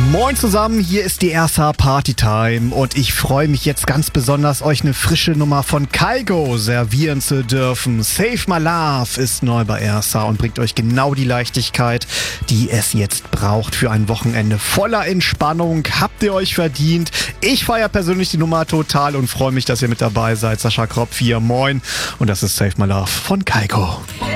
Moin zusammen, hier ist die RSA Party Time und ich freue mich jetzt ganz besonders, euch eine frische Nummer von Kygo servieren zu dürfen. Save My Love ist neu bei RSA und bringt euch genau die Leichtigkeit, die es jetzt braucht für ein Wochenende voller Entspannung. Habt ihr euch verdient. Ich feiere persönlich die Nummer total und freue mich, dass ihr mit dabei seid. Sascha Kropf hier, moin. Und das ist Save My Love von Kygo.